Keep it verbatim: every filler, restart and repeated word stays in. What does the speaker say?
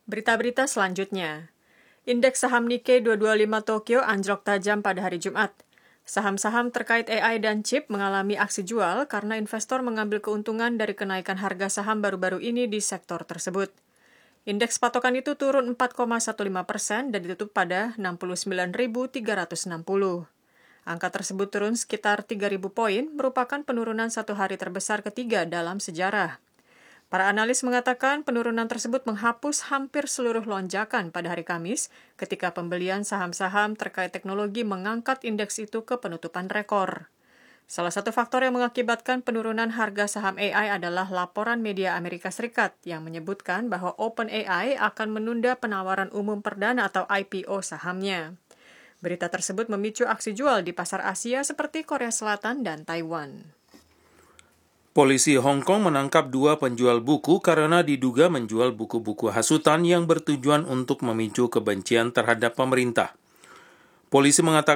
Berita-berita selanjutnya. Indeks saham Nikkei dua dua lima Tokyo anjlok tajam pada hari Jumat. Saham-saham terkait A I dan chip mengalami aksi jual karena investor mengambil keuntungan dari kenaikan harga saham baru-baru ini di sektor tersebut. Indeks patokan itu turun empat koma lima belas persen dan ditutup pada enam puluh sembilan ribu tiga ratus enam puluh. Angka tersebut turun sekitar tiga ribu poin, merupakan penurunan satu hari terbesar ketiga dalam sejarah. Para analis mengatakan penurunan tersebut menghapus hampir seluruh lonjakan pada hari Kamis ketika pembelian saham-saham terkait teknologi mengangkat indeks itu ke penutupan rekor. Salah satu faktor yang mengakibatkan penurunan harga saham A I adalah laporan media Amerika Serikat yang menyebutkan bahwa OpenAI akan menunda penawaran umum perdana atau I P O sahamnya. Berita tersebut memicu aksi jual di pasar Asia seperti Korea Selatan dan Taiwan. Polisi Hong Kong menangkap dua penjual buku karena diduga menjual buku-buku hasutan yang bertujuan untuk memicu kebencian terhadap pemerintah. Polisi mengatakan